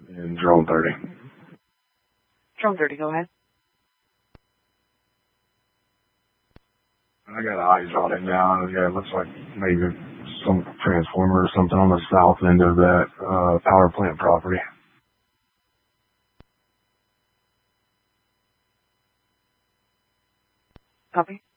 in Drone 30. Drone 30, go ahead. I got eyes on it now. Yeah, it looks like maybe some transformer or something on the south end of that power plant property. Copy.